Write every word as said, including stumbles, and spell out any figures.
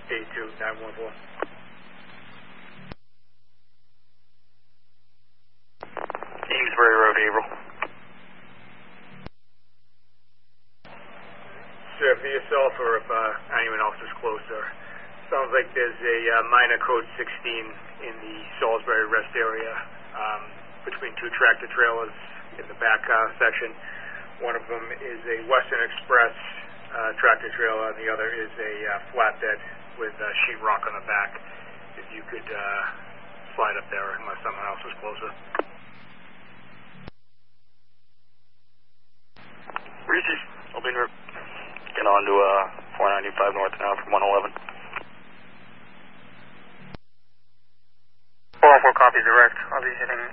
eighty-two, nine one four. Kingsbury Road, April. Sir, for yourself or if uh, anyone else is closer, sounds like there's a uh, minor code sixteen in the Salisbury rest area um, between two tractor trailers in the back uh, section. One of them is a Western Express uh, tractor trailer, and the other is a uh, flatbed with uh, sheetrock on the back. If you could uh, slide up there unless someone else is closer. Reese's, I'll be near. Get on to uh, four ninety-five north now from one eleven. four oh four copy direct. I'll be hitting